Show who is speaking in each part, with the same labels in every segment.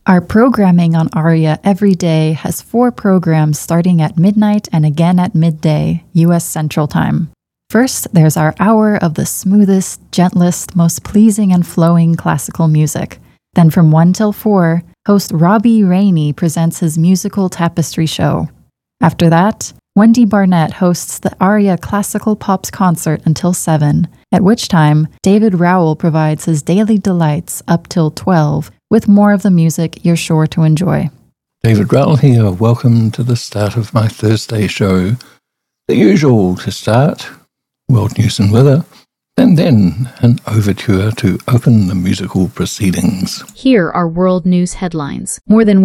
Speaker 1: Our programming on ARIA every day has 4 programs starting at midnight and again at midday, U.S. Central Time. First, there's our hour of the smoothest, gentlest, most pleasing and flowing classical music. Then from 1 till 4, host Robbie Rainey presents his musical tapestry show. After that, Wendy Barnett hosts the ARIA Classical Pops concert until 7, at which time David Rowell provides his daily delights up till 12, with more of the music you're sure to enjoy.
Speaker 2: David Rowell here. Welcome to the start of my Thursday show. The usual to start, world news and weather, and then an overture to open the musical proceedings.
Speaker 3: Here are world news headlines. More than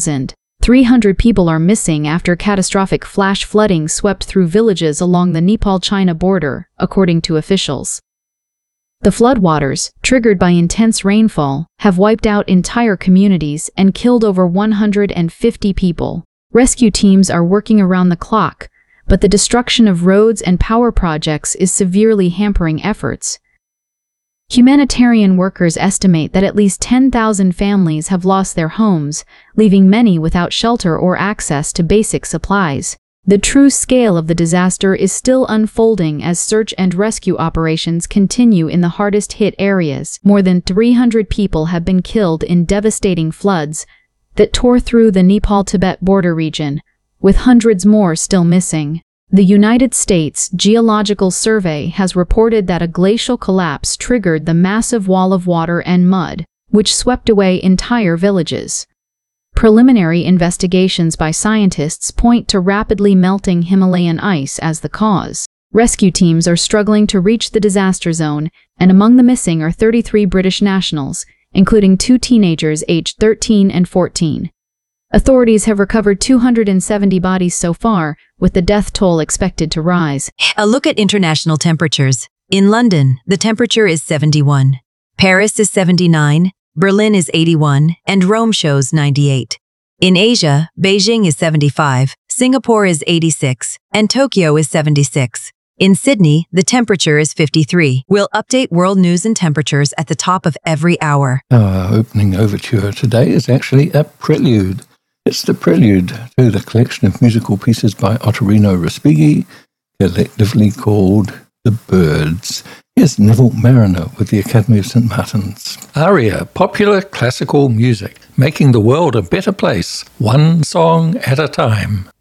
Speaker 3: 1,300 people are missing after catastrophic flash flooding swept through villages along the Nepal-China border, according to officials. The floodwaters, triggered by intense rainfall, have wiped out entire communities and killed over 150 people. Rescue teams are working around the clock, but the destruction of roads and power projects is severely hampering efforts. Humanitarian workers estimate that at least 10,000 families have lost their homes, leaving many without shelter or access to basic supplies. The true scale of the disaster is still unfolding as search and rescue operations continue in the hardest-hit areas. More than 300 people have been killed in devastating floods that tore through the Nepal-Tibet border region, with hundreds more still missing. The United States Geological Survey has reported that a glacial collapse triggered the massive wall of water and mud, which swept away entire villages. Preliminary investigations by scientists point to rapidly melting Himalayan ice as the cause. Rescue teams are struggling to reach the disaster zone, and among the missing are 33 British nationals, including 2 teenagers aged 13 and 14. Authorities have recovered 270 bodies so far, with the death toll expected to rise.
Speaker 4: A look at international temperatures. In London, the temperature is 71. Paris is 79. Berlin is 81, and Rome shows 98. In Asia, Beijing is 75, Singapore is 86, and Tokyo is 76. In Sydney, the temperature is 53. We'll update world news and temperatures at the top of every hour.
Speaker 2: Our opening overture today is actually a prelude. It's the prelude to the collection of musical pieces by Ottorino Respighi, collectively called The Birds. Here's Neville Mariner with the Academy of St. Martin's. ARIA, popular classical music, making the world a better place, one song at a time.